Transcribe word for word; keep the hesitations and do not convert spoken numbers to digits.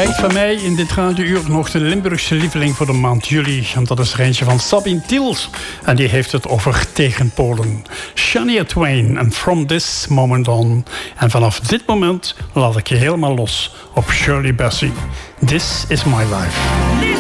krijgt van mij in dit radiouur nog de Limburgse lieveling voor de maand juli. En dat is er eentje van Sabine Tiels. En die heeft het over tegenpolen. Shania Twain en From This Moment On. En vanaf dit moment laat ik je helemaal los op Shirley Bassey. This is my life.